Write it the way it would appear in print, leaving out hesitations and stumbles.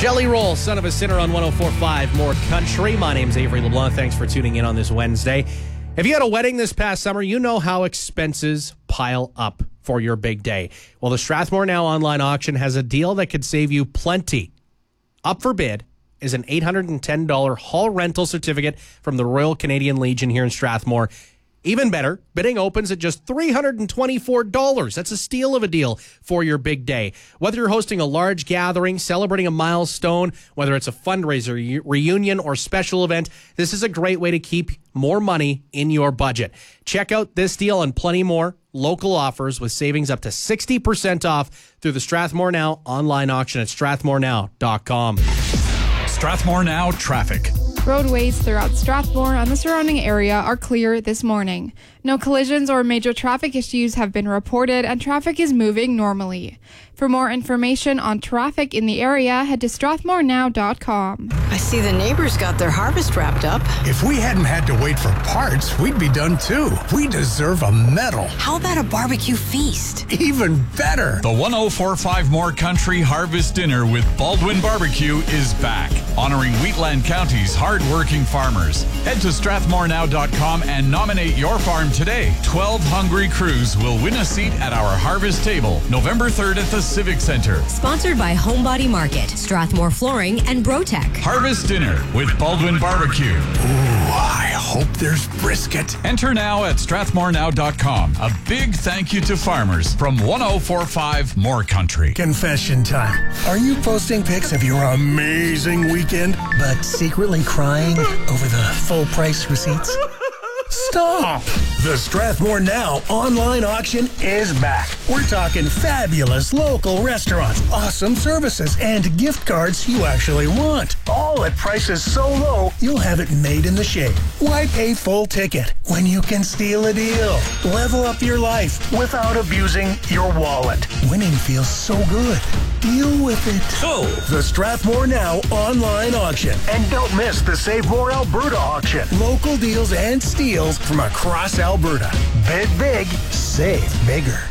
Jelly Roll, Son of a Sinner on 104.5 More Country. My name's Avery LeBlanc. Thanks for tuning in on this Wednesday. If you had a wedding this past summer, you know how expenses pile up for your big day. Well, the Strathmore Now online auction has a deal that could save you plenty. Up for bid is an $810 hall rental certificate from the Royal Canadian Legion here in Strathmore. Even better, bidding opens at just $324. That's a steal of a deal for your big day. Whether you're hosting a large gathering, celebrating a milestone, whether it's a fundraiser, reunion, or special event, this is a great way to keep more money in your budget. Check out this deal and plenty more local offers with savings up to 60% off through the Strathmore Now online auction at strathmorenow.com. Strathmore Now traffic. Roadways throughout Strathmore and the surrounding area are clear this morning. No collisions or major traffic issues have been reported, and traffic is moving normally. For more information on traffic in the area, head to strathmorenow.com. I see the neighbors got their harvest wrapped up. If we hadn't had to wait for parts, we'd be done too. We deserve a medal. How about a barbecue feast? Even better. The 104.5 More Country Harvest Dinner with Baldwin Barbecue is back, honoring Wheatland County's hard-working farmers. Head to strathmorenow.com and nominate your farm today. 12 hungry crews will win a seat at our harvest table November 3rd at the Civic Center. Sponsored by Homebody Market, Strathmore Flooring, and Brotech. Harvest Dinner with Baldwin Barbecue. Ooh, I hope there's brisket. Enter now at strathmorenow.com. A big thank you to farmers from 104.5 More Country. Confession time. Are you posting pics of your amazing weekend, but secretly crying over the full price receipts? Stop! The Strathmore Now online auction is back. We're talking fabulous local restaurants, awesome services, and gift cards you actually want. All at prices so low, you'll have it made in the shade. Why pay full ticket when you can steal a deal? Level up your life without abusing your wallet. Winning feels so good. Deal with it. So, the Strathmore Now online auction. And don't miss the Save More Alberta auction. Local deals and steals from across Alberta. Bid big, save bigger.